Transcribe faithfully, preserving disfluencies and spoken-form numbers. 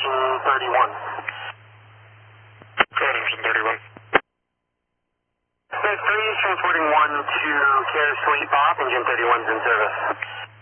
engine thirty-one. Go ahead, engine thirty-one. Med three, transporting one to Care Suite Bob, engine thirty-one's in service.